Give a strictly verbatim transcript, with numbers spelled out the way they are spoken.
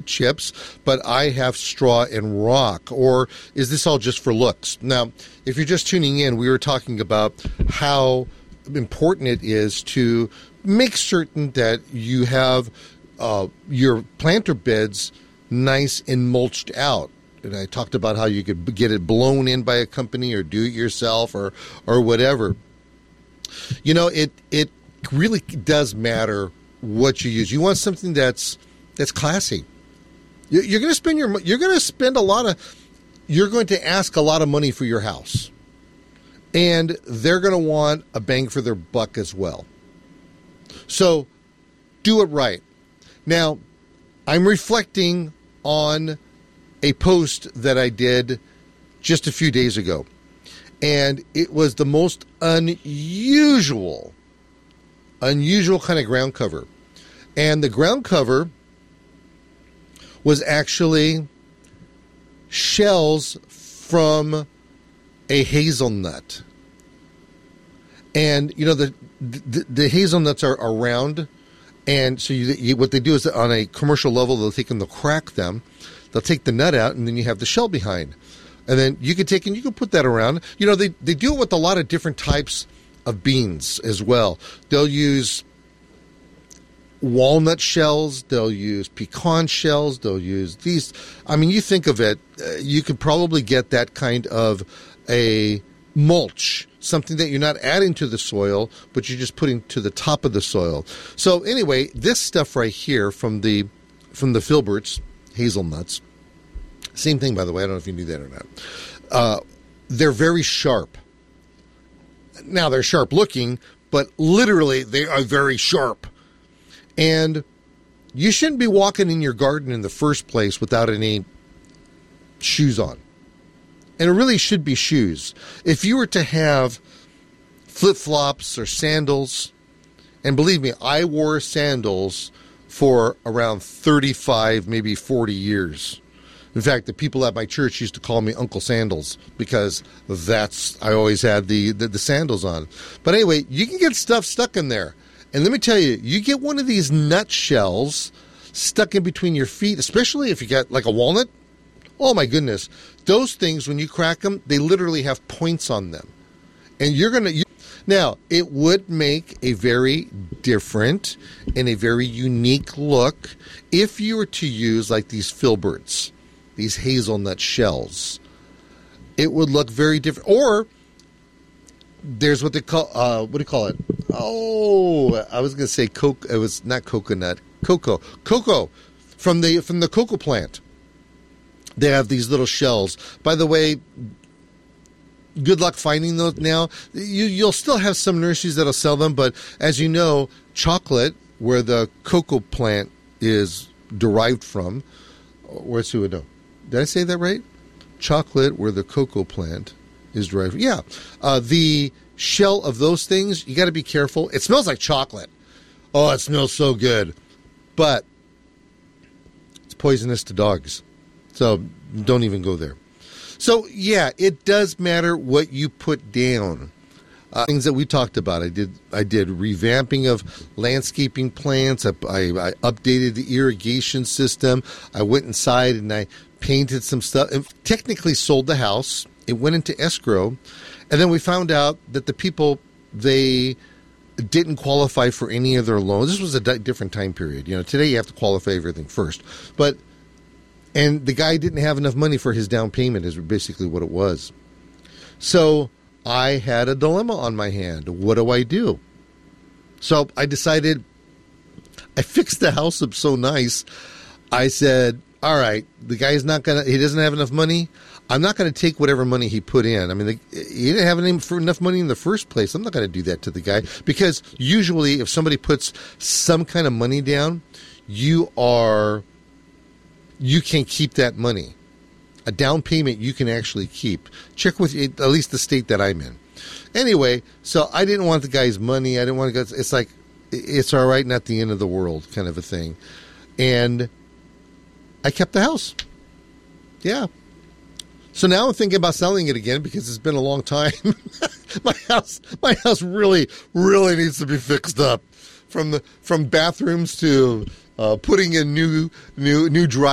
chips, but I have straw and rock? Or is this all just for looks? Now, if you're just tuning in, we were talking about how important it is to make certain that you have uh, your planter beds nice and mulched out. And I talked about how you could get it blown in by a company or do it yourself or or whatever. You know, it it really does matter what you use. You want something that's that's classy. You're going to spend your you're going to spend a lot of you're going to ask a lot of money for your house, and they're going to want a bang for their buck as well. So, do it right. Now, I'm reflecting on a post that I did just a few days ago, and it was the most unusual. Unusual kind of ground cover. And the ground cover was actually shells from a hazelnut. And, you know, the the, the hazelnuts are, are round. And so you, you, what they do is on a commercial level, they'll take and they'll crack them. They'll take the nut out, and then you have the shell behind. And then you can take and you can put that around. You know, they, they do it with a lot of different types of beans as well. They'll use walnut shells. They'll use pecan shells. They'll use these. I mean, you think of it, uh, you could probably get that kind of a mulch, something that you're not adding to the soil, but you're just putting to the top of the soil. So anyway, this stuff right here from the from the Filberts, hazelnuts, same thing, by the way. I don't know if you knew that or not. Uh, they're very sharp. Now, they're sharp looking, but literally they are very sharp. And you shouldn't be walking in your garden in the first place without any shoes on. And it really should be shoes. If you were to have flip-flops or sandals, and believe me, I wore sandals for around thirty-five, maybe forty years. In fact, the people at my church used to call me Uncle Sandals because that's I always had the, the, the sandals on. But anyway, you can get stuff stuck in there. And let me tell you, you get one of these nut shells stuck in between your feet, especially if you got like a walnut. Oh, my goodness. Those things, when you crack them, they literally have points on them. And you're going to... Now, it would make a very different and a very unique look if you were to use like these Filberts, these hazelnut shells. It would look very different. Or there's what they call, uh, what do you call it? Oh, I was going to say coke. It was not coconut, cocoa, cocoa from the from the cocoa plant. They have these little shells. By the way, good luck finding those now. You, you'll still have some nurseries that'll sell them, but as you know, chocolate, where the cocoa plant is derived from, where's who would know? Did I say that right? Chocolate, where the cocoa plant is derived from. Yeah. Uh, the shell of those things, you got to be careful. It smells like chocolate. Oh, it smells so good. But it's poisonous to dogs. So don't even go there. So, yeah, it does matter what you put down. Uh, things that we talked about. I did I did revamping of landscaping plants. I, I, I updated the irrigation system. I went inside and I painted some stuff. And technically sold the house. It went into escrow. And then we found out that the people, they didn't qualify for any of their loans. This was a di- different time period. You know, today you have to qualify everything first. But And the guy didn't have enough money for his down payment is basically what it was. So I had a dilemma on my hand. What do I do? So I decided, I fixed the house up so nice. I said, all right, the guy's not going to, he doesn't have enough money. I'm not going to take whatever money he put in. I mean, the, he didn't have any, for enough money in the first place. I'm not going to do that to the guy because usually if somebody puts some kind of money down, you are... you can keep that money. A down payment you can actually keep. Check with at least the state that I'm in. Anyway, so I didn't want the guy's money. I didn't want to go. It's like, it's all right, not the end of the world kind of a thing. And I kept the house. Yeah. So now I'm thinking about selling it again because it's been a long time. my house, my house really, really needs to be fixed up. From the from bathrooms to uh, putting in new, new, new dry.